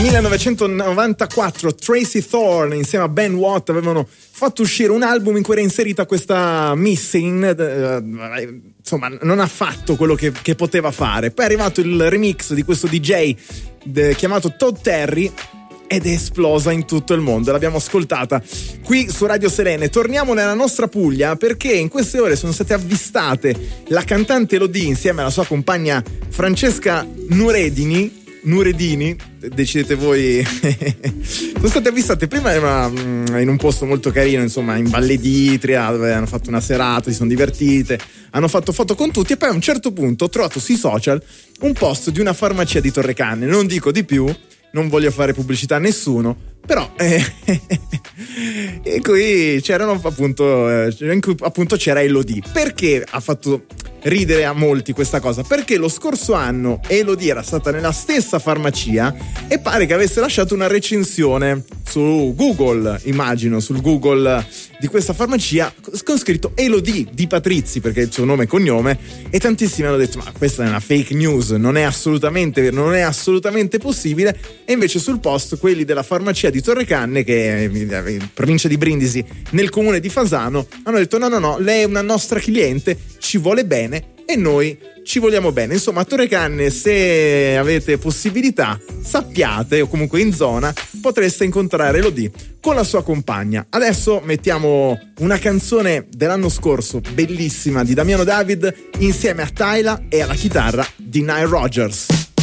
1994 Tracy Thorn insieme a Ben Watt avevano fatto uscire un album in cui era inserita questa Missing, insomma non ha fatto quello che poteva fare. Poi è arrivato il remix di questo DJ chiamato Todd Terry ed è esplosa in tutto il mondo. L'abbiamo ascoltata qui su Radio Serene. Torniamo nella nostra Puglia perché in queste ore sono state avvistate la cantante Elodie insieme alla sua compagna Francesca Nuredini, decidete voi. Sono state avvistate prima in un posto molto carino, insomma in Valle d'Itria, dove hanno fatto una serata, si sono divertite, hanno fatto foto con tutti e poi a un certo punto ho trovato sui social un post di una farmacia di Torrecanne. Non dico di più, non voglio fare pubblicità a nessuno, però e qui c'erano appunto c'era Elodie. Perché ha fatto ridere a molti questa cosa? Perché lo scorso anno Elodie era stata nella stessa farmacia e pare che avesse lasciato una recensione su Google, immagino, sul Google di questa farmacia con scritto Elodie Di Patrizi, perché è il suo nome e cognome, e tantissimi hanno detto ma questa è una fake news, non è assolutamente vero, non è assolutamente possibile. E invece sul post quelli della farmacia di Torrecanne, che è in provincia di Brindisi, nel comune di Fasano, hanno detto no, lei è una nostra cliente, ci vuole bene e noi ci vogliamo bene. Insomma, a Torrecanne, se avete possibilità, sappiate, o comunque in zona, potreste incontrare Elodie con la sua compagna. Adesso mettiamo una canzone dell'anno scorso, bellissima, di Damiano David, insieme a Tyla e alla chitarra di Nile Rodgers.